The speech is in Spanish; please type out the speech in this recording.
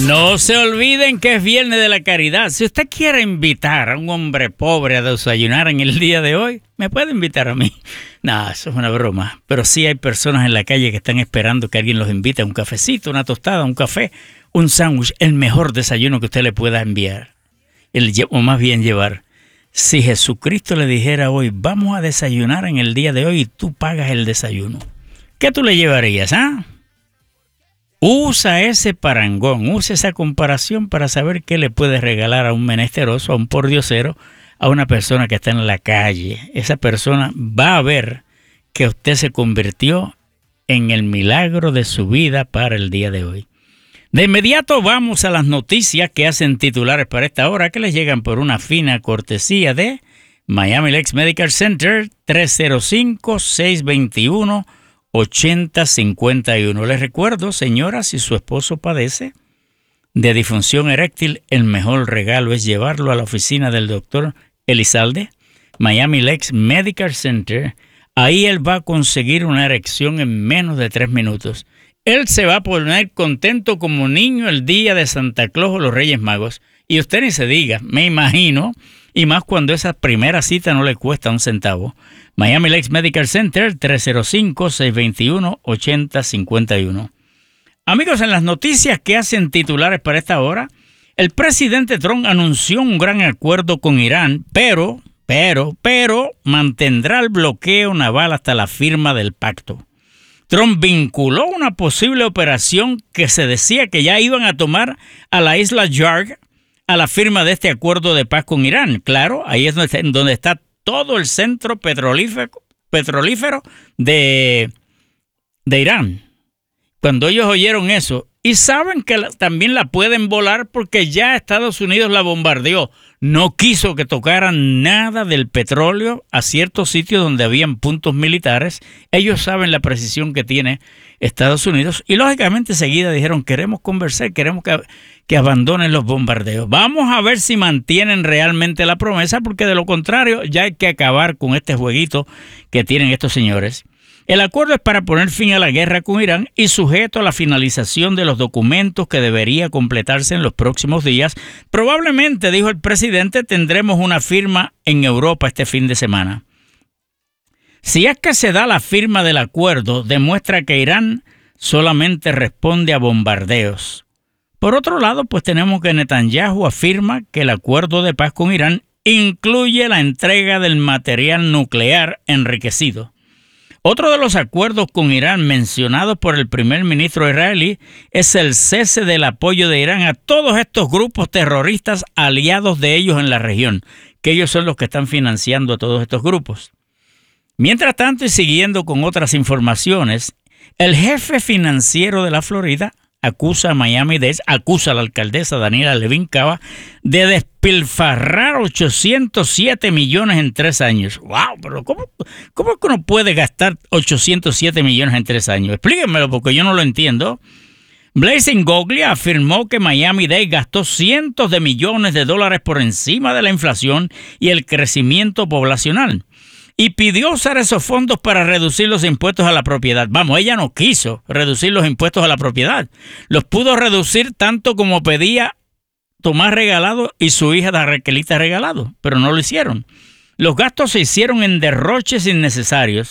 No se olviden que es Viernes de la Caridad. Si usted quiere invitar a un hombre pobre a desayunar en el día de hoy, me puede invitar a mí. No, eso es una broma. Pero sí hay personas en la calle que están esperando que alguien los invite a un cafecito, una tostada, un café, un sándwich, el mejor desayuno que usted le pueda enviar. O más bien llevar. Si Jesucristo le dijera hoy, vamos a desayunar en el día de hoy y tú pagas el desayuno, ¿qué tú le llevarías, ah? Usa ese parangón, usa esa comparación para saber qué le puedes regalar a un menesteroso, a un pordiosero, a una persona que está en la calle. Esa persona va a ver que usted se convirtió en el milagro de su vida para el día de hoy. De inmediato vamos a las noticias que hacen titulares para esta hora, que les llegan por una fina cortesía de Miami Lakes Medical Center, 305-621-8051. Les recuerdo, señora, si su esposo padece de disfunción eréctil, el mejor regalo es llevarlo a la oficina del doctor Elizalde, Miami Lakes Medical Center. Ahí él va a conseguir una erección en menos de 3 minutos. Él se va a poner contento como niño el día de Santa Claus o los Reyes Magos. Y usted ni se diga, me imagino, y más cuando esa primera cita no le cuesta un centavo. Miami Lakes Medical Center, 305-621-8051. Amigos, en las noticias que hacen titulares para esta hora, el presidente Trump anunció un gran acuerdo con Irán, pero mantendrá el bloqueo naval hasta la firma del pacto. Trump vinculó una posible operación que se decía que ya iban a tomar a la isla Yarg a la firma de este acuerdo de paz con Irán. Claro, ahí es donde está todo el centro petrolífero de Irán. Cuando ellos oyeron eso, y saben que también la pueden volar porque ya Estados Unidos la bombardeó. No quiso que tocaran nada del petróleo a ciertos sitios donde habían puntos militares. Ellos saben la precisión que tiene Estados Unidos y lógicamente enseguida dijeron, queremos conversar, queremos que abandonen los bombardeos. Vamos a ver si mantienen realmente la promesa, porque de lo contrario ya hay que acabar con este jueguito que tienen estos señores. El acuerdo es para poner fin a la guerra con Irán y sujeto a la finalización de los documentos que debería completarse en los próximos días. Probablemente, dijo el presidente, tendremos una firma en Europa este fin de semana. Si es que se da la firma del acuerdo, demuestra que Irán solamente responde a bombardeos. Por otro lado, pues tenemos que Netanyahu afirma que el acuerdo de paz con Irán incluye la entrega del material nuclear enriquecido. Otro de los acuerdos con Irán mencionados por el primer ministro israelí es el cese del apoyo de Irán a todos estos grupos terroristas aliados de ellos en la región, que ellos son los que están financiando a todos estos grupos. Mientras tanto, y siguiendo con otras informaciones, el jefe financiero de la Florida acusa a Miami-Dade, acusa a la alcaldesa Daniela Levin Cava de despilfarrar 807 millones en 3 años. ¡Wow! Pero ¿cómo es que uno puede gastar 807 millones en 3 años? Explíquenmelo porque yo no lo entiendo. Blazing Goglia afirmó que Miami-Dade gastó cientos de millones de dólares por encima de la inflación y el crecimiento poblacional. Y pidió usar esos fondos para reducir los impuestos a la propiedad. Vamos, ella no quiso reducir los impuestos a la propiedad. Los pudo reducir tanto como pedía Tomás Regalado y su hija Raquelita Regalado, pero no lo hicieron. Los gastos se hicieron en derroches innecesarios